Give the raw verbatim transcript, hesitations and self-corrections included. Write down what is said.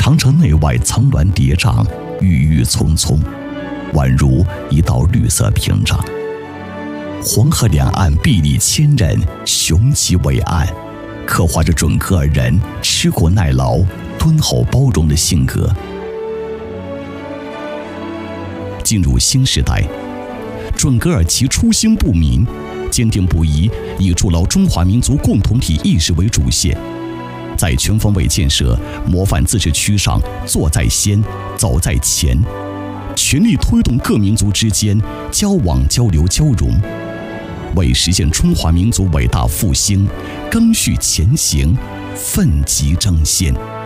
长城内外层峦叠嶂，郁郁葱葱，宛如一道绿色屏障。黄河两岸壁立千仞，雄奇伟岸，刻画着准噶尔人吃苦耐劳、敦厚包容的性格。进入新时代，准噶尔其初心不泯，坚定不移以筑牢中华民族共同体意识为主线，在全方位建设模范自治区上坐在先、走在前，全力推动各民族之间交往、交流、交融，为实现中华民族伟大复兴赓续前行，奋楫争先。